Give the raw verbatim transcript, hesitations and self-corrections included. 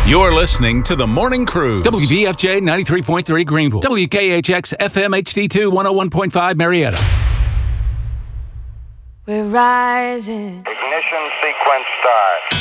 You're listening to The Morning Cruise. W D F J ninety-three point three Greenville. W K H X F M H D two one oh one point five Marietta. We're rising. Ignition sequence start.